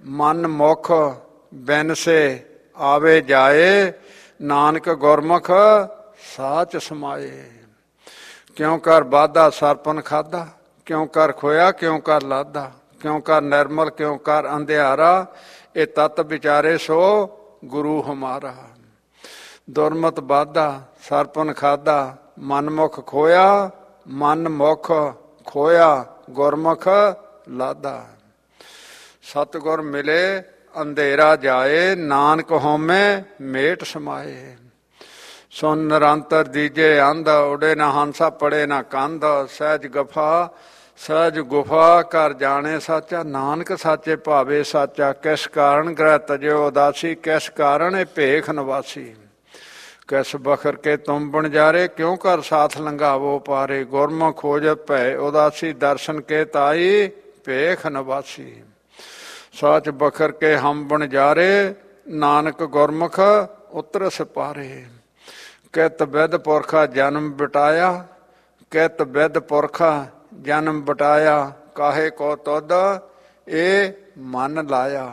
ਮਨ ਮੁਖ ਬਿਨਸੇ ਆਵੇ ਜਾਏ, ਨਾਨਕ ਗੁਰਮੁਖ ਸਾਚ ਸਮਾਏ। ਕਿਉਂ ਕਰ ਬਾਧਾ ਸਰਪਨ ਖਾਧਾ, ਕਿਉਂ ਕਰ ਖੋਇਆ ਕਿਉਂ ਕਰ ਲਾਧਾ, ਕਿਉਂ ਕਰ ਨਿਰਮਲ ਕਿਉਂ ਕਰ ਅੰਧਿਆਰਾ, ਇਹ ਤਤ ਵਿਚਾਰੇ ਸੋ ਗੁਰੂ ਹਮਾਰਾ। ਦੁਰਮਤ ਬਾਧਾ ਸਰਪਨ ਖਾਧਾ, ਮਨਮੁਖ ਖੋਇਆ, ਮਨ ਮੁਖ ਖੋਇਆ ਗੁਰਮੁਖ ਲਾਧਾ। ਸਤਿਗੁਰ ਮਿਲੇ ਅੰਧੇਰਾ ਜਾਏ, ਨਾਨਕ ਹਉਮੈ ਮੇਟ ਸਮਾਏ। ਸੁਨ ਨਿਰੰਤਰ ਦੀਜੇ ਅੰਧ, ਉਡੇ ਨਾ ਹੰਸਾ ਪੜੇ ਨਾ ਕੰਧ, ਸਹਿਜ ਗਫਾ ਸਹਿਜ ਗੁਫਾ ਕਰ ਜਾਣੇ ਸਾਚਾ, ਨਾਨਕ ਸਾਚੇ ਭਾਵੇ ਸਾਚਾ। ਕਿਸ ਕਾਰਨ ਗ੍ਰਹਿ ਤਜਿਓ ਉਦਾਸੀ, ਕਿਸ ਕਾਰਨ ਇਹ ਭੇਖ ਨਿਵਾਸੀ। ਕਿਸ ਬਖਰ ਕੇ ਤੁਮ ਬਣਜਾਰੇ, ਕਿਉਂ ਕਰ ਸਾਥ ਲੰਘਾਵੋ ਪਾਰੇ। ਗੁਰਮੁਖ ਖੋਜ ਭੈ ਉਦਾਸੀ, ਦਰਸ਼ਨ ਕੇ ਤਾਈ ਭੇਖ ਨਿਵਾਸੀ। ਸਾਚ ਬਖਰ ਕੇ ਹਮ ਬਣਜਾਰੇ, ਨਾਨਕ ਗੁਰਮੁਖ ਉਤਰਸ ਪਾਰੇ। ਕਿਤ ਬਿਦ ਪੁਰਖਾ ਜਨਮ ਬਿਟਾਇਆ, ਕਿਤ ਬਿਦ ਪੁਰਖਾ ਜਨਮ ਬਟਾਇਆ, ਕਾਹੇ ਕੋ ਤੁਧ ਇਹ ਮਨ ਲਾਇਆ।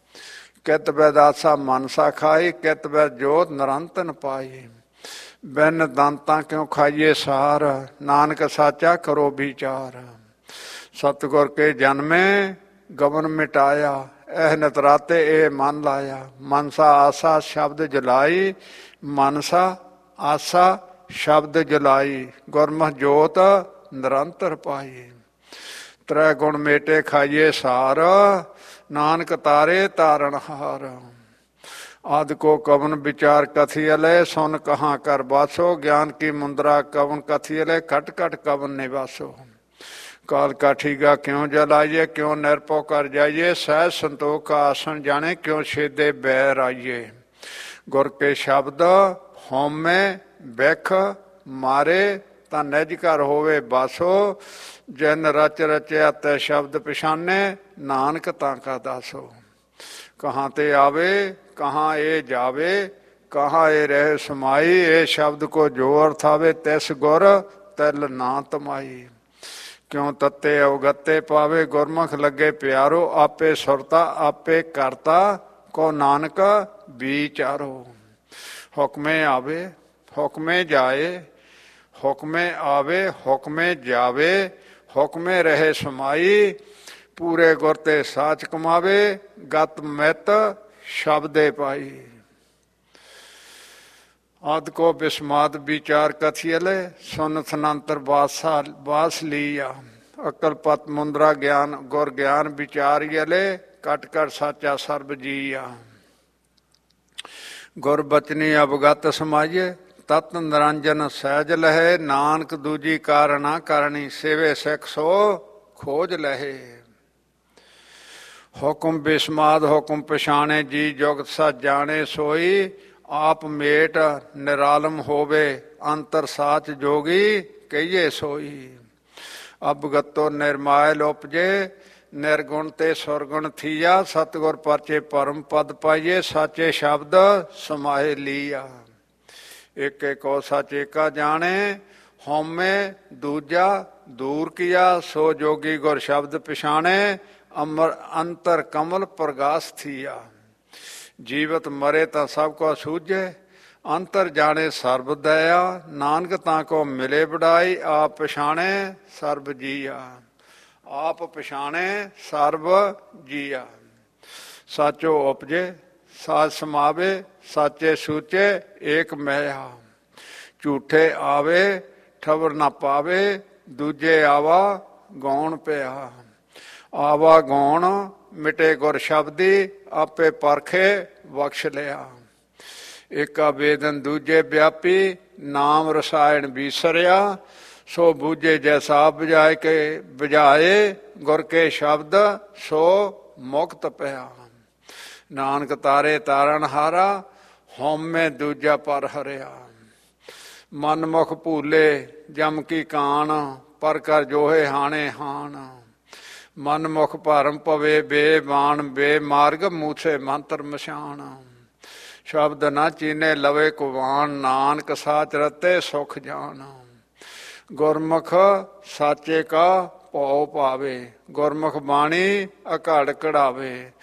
ਕਿਤ ਬਿਦ ਆਸਾ ਮਨਸਾ ਖਾਈ, ਕਿਤ ਬਿਦ ਜੋਤ ਨਿਰੰਤਨ ਪਾਈ। ਬਿਨ ਦੰਤਾਂ ਕਿਉਂ ਖਾਈਏ ਸਾਰ, ਨਾਨਕ ਸਾਚਾ ਕਰੋ ਵਿਚਾਰ। ਸਤਿਗੁਰ ਕੇ ਜਨਮੇ ਗਵਨ ਮਿਟਾਇਆ, ਇਹ ਨਤਰਾਤੇ ਇਹ ਮਨ ਲਾਇਆ। ਮਨਸਾ ਆਸਾ ਸ਼ਬਦ ਜਲਾਈ, ਮਨਸਾ ਆਸਾ ਸ਼ਬਦ ਜਲਾਈ। ਗੁਰਮੁਖ ਜੋਤ ਨਿਰੰਤਰ ਪਾਈ। ਤ੍ਰੈ ਗੁਣ ਮੇਟੇ ਖਾਈਏ ਸਾਰ, ਨਾਨਕ ਤਾਰੇ ਤਾਰਨ ਹਾਰ। ਆਦ ਕੋ ਕਵਨ ਵਿਚਾਰ ਕਥੀਅਲੇ, ਸੁਨ ਕਹਾਂ ਕਰ ਬਾਸੋ। ਗਿਆਨ ਕੀ ਮੁੰਦਰਾ ਕਵਨ ਕਥੀਅਲੇ, ਘਟ ਘਟ ਕਵਨ ਨਿਵਾਸੋ। ਕਾਲ ਕਾਠੀਗਾ ਕਿਉਂ ਜਲਾਈਏ, ਕਿਉਂ ਨਿਰਭਉ ਕਰ ਜਾਈਏ। ਸਹਿਜ ਸੰਤੋਖ ਕਾ ਆਸਣ ਜਾਣੇ, ਕਿਉਂ ਛੇਦੇ ਬੈਰ ਆਈਏ। ਗੁਰ ਕੇ ਸ਼ਬਦ ਹਉਮੈ ਬਿਖ ਮਾਰੇ, ਤਾਂ ਨਿਜ ਘਰ ਹੋਵੇ ਬਾਸੋ। ਜਿਨ ਰਚ ਰਚਿਆ ਤੈ ਸ਼ਬਦ ਪਛਾਨੇ, ਨਾਨਕ ਤਾਂ ਕਾ ਦਾਸੋ। ਕਹਾਂ ਤੇ ਆਵੇ ਕਹਾਂ ਇਹ ਜਾਵੇ, ਕਹਾਂ ਇਹ ਰਹਿ ਸਮਾਈ। ਇਹ ਸ਼ਬਦ ਕੋ ਜੋ ਅਰਥ ਆਵੇ, ਤਿਸ ਗੁਰ ਤਿਲ ਨਾ ਤਮਾਈ। ਕਿਉਂ ਤੱਤੇ ਅਵਗੱਤੇ ਪਾਵੇ, ਗੁਰਮੁਖ ਲੱਗੇ ਪਿਆਰੋ। ਆਪੇ ਸੁਰਤਾ ਆਪੇ ਕਰਤਾ, ਕੋ ਨਾਨਕ ਵਿਚਾਰੋ। ਹੁਕਮੇ ਆਵੇ ਹੁਕਮੇ ਜਾਏ, ਹੁਕਮੇ ਆਵੇ ਹੁਕਮੇ ਜਾਵੇ। ਹੁਕਮੇ ਰਹੇ ਸਮਾਈ, ਪੂਰੇ ਗੁਰ ਤੇ ਸਾਚ ਕਮਾਵੇ। ਗਤ ਮਿਤ ਸ਼ਬਦੇ ਪਾਈ। ਆਦਿ ਕੋ ਬਿਸਮਾਦ ਵਿਚਾਰ ਕਥੀਅਲੇ, ਸੁਨ ਸਨੰਤਰ ਬਾਸ ਲੀਆ। ਅਕਲ ਪਤ ਮੁੰਦਰਾ ਗਿਆਨ ਗੁਰ ਗਿਆਨ ਵਿਚਾਰੀਅਲੇ, ਕਟ ਕਰ ਸਾਚਾ ਸਰਬ ਜੀਆ। ਗੁਰ ਬਚਨੀ ਅਵਗਤ ਸਮਾਈਏ, ਤਤ ਨਿਰੰਜਨ ਸਹਿਜ ਲਹੇ। ਨਾਨਕ ਦੂਜੀ ਕਾਰਣਾ ਕਰਨੀ, ਸੇਵੇ ਸਿੱਖ ਸੋ ਖੋਜ ਲਹੇ। ਹੁਕਮ ਬਿਸਮਾਦ ਹੁਕਮ ਪਛਾਣੇ, ਜੀ ਜੁਗਤ ਸਚ ਜਾਣੇ ਸੋਈ। ਆਪ ਮੇਟ ਨਿਰਾਲਮ ਹੋਵੇ, ਅੰਤਰ ਸਾਚ ਜੋਗੀ ਕਹੀਏ ਸੋਈ। ਅਵਗਤੋ ਨਿਰਮਾਇਲ ਉਪਜੇ, ਨਿਰਗੁਣ ਤੇ ਸੁਰਗੁਣ ਥੀਆ। ਸਤਿਗੁਰ ਪਰਚੇ ਪਰਮ ਪਦ ਪਾਈਏ, ਸਾਚੇ ਸ਼ਬਦ ਸਮਾਏ ਲੀਆ। ਇੱਕ ਏਕੋ ਸਚ ਏਕਾ ਜਾਣੇ, ਹਉਮੈ ਦੂਜਾ ਦੂਰ ਕੀਆ। ਸੋ ਜੋਗੀ ਗੁਰ ਸ਼ਬਦ ਪਛਾਣੇ, ਅਮਰ ਅੰਤਰ ਕਮਲ ਪ੍ਰਗਾਸ ਥੀਆ। ਜੀਵਤ ਮਰੇ ਤਾਂ ਸਭ ਕੋ ਸੂਝੇ, ਅੰਤਰ ਜਾਣੇ ਸਰਬ ਦਇਆ। ਨਾਨਕ ਤਾਂ ਕੋ ਮਿਲੇ ਵਡਾਈ, ਆਪ ਪਛਾਣੇ ਸਰਬ ਜੀਆ। ਆਪ ਪਛਾਣੇ ਸਰਬ ਜੀਆ। ਸਾਚੋ ਉਪਜੇ ਸਾਚ ਸਮਾਵੇ, ਸਾਚੇ ਸੂਚੇ ਏਕ ਮਇਆ। ਝੂਠੇ ਆਵੇ ਠਵਰ ਨਾ ਪਾਵੇ, ਦੂਜੇ ਆਵਾ ਗੌਣ ਪਿਆ। ਆਵਾ ਗੌਣ ਮਿਟੇ ਗੁਰ ਸ਼ਬਦੀ, ਆਪੇ ਪਰਖੇ ਬਖਸ਼ ਲਿਆ। ਏਕਾ ਵੇਦਨ ਦੂਜੇ ਵਿਆਪੀ, ਨਾਮ ਰਸਾਇਣ ਬੀਸਰਿਆ। ਸੋ ਬੂਝੇ ਜੈਸਾ ਬੁਝਾਏ ਕੇ ਬੁਝਾਏ, ਗੁਰ ਕੇ ਸ਼ਬਦ ਸੋ ਮੁਕਤ ਪਿਆ। ਨਾਨਕ ਤਾਰੇ ਤਾਰਨ ਹਾਰਾ, ਹਉਮੈ ਦੂਜਾ ਪਰ ਹਰਿਆ। ਮਨ ਮੁਖ ਭੂਲੇ ਜਮ ਕੀ ਕਾਣ, ਪਰ ਕਰ ਜੋਹੇ ਹਾਣੇ ਹਾਣ। ਮਨ ਮੁਖ ਭਰਮ ਪਵੇ ਬੇਬਾਨ, ਬੇਮਾਰਗ ਮੂਸੇ ਮੰਤਰ ਮਸ਼ਾਨ। ਸ਼ਬਦ ਨਾ ਚੀਨੇ ਲਵੇ ਕੁਵਾਨ, ਨਾਨਕ ਸਾਚ ਰਤੇ ਸੁਖ ਜਾਨ। ਗੁਰਮੁਖ ਸਾਚੇ ਕਾ ਭਉ ਪਾਵੇ, ਗੁਰਮੁਖ ਬਾਣੀ ਅਘੜ ਕਢਾਵੇ।